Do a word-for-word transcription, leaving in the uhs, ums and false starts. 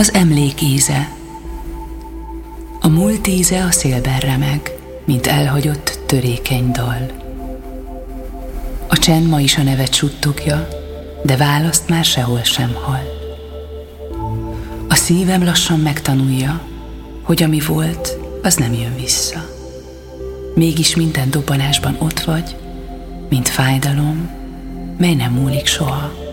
Az emlék íze. A múlt íze a szélben remeg, mint elhagyott törékeny dal. A csend ma is a nevet suttogja, de választ már sehol sem hall. A szívem lassan megtanulja, hogy ami volt, az nem jön vissza. Mégis minden dobbanásban ott vagy, mint fájdalom, mely nem múlik soha.